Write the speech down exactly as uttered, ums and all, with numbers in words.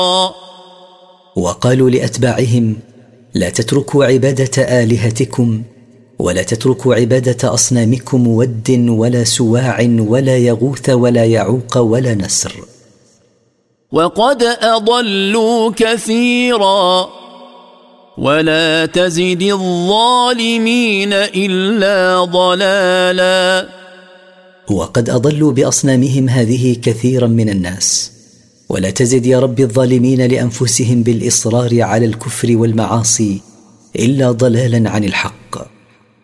وقالوا لأتباعهم: لا تتركوا عبادة آلهتكم ولا تتركوا عبادة أصنامكم ود ولا سواع ولا يغوث ولا يعوق ولا نسر. وقد أضلوا كثيرا ولا تزد الظالمين إلا ضلالا. وقد أضلوا بأصنامهم هذه كثيرا من الناس، ولا تزد يا رب الظالمين لأنفسهم بالإصرار على الكفر والمعاصي إلا ضلالا عن الحق.